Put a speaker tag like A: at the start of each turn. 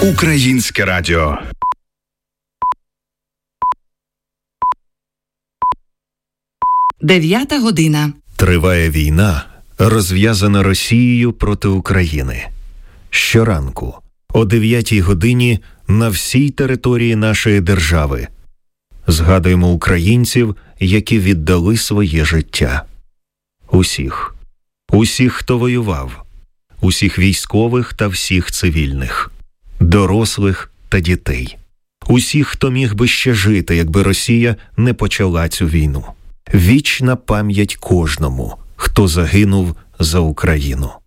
A: Українське радіо.
B: Дев'ята година.
C: Триває війна, розв'язана Росією проти України. Щоранку, о 9-й годині, на всій території нашої держави згадуємо українців, які віддали своє життя. Усіх, хто воював, усіх військових та всіх цивільних, дорослих та дітей, усіх, хто міг би ще жити, якби Росія не почала цю війну. Вічна пам'ять кожному, хто загинув за Україну.